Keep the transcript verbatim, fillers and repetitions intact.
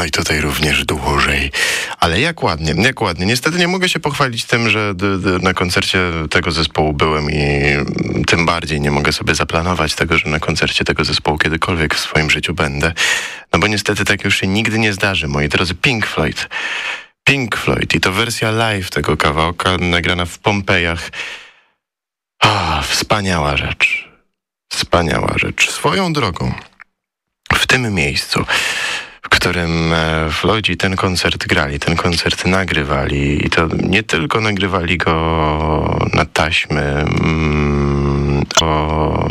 No i tutaj również dłużej. Ale jak ładnie, jak ładnie. Niestety nie mogę się pochwalić tym, że d- d- na koncercie tego zespołu byłem i tym bardziej nie mogę sobie zaplanować tego, że na koncercie tego zespołu kiedykolwiek w swoim życiu będę. No bo niestety tak już się nigdy nie zdarzy, moi drodzy. Pink Floyd. Pink Floyd i to wersja live tego kawałka nagrana w Pompejach. O, wspaniała rzecz. Wspaniała rzecz. Swoją drogą. W tym miejscu, w którym Floydzi ten koncert grali, ten koncert nagrywali i to nie tylko nagrywali go na taśmy, mm, o,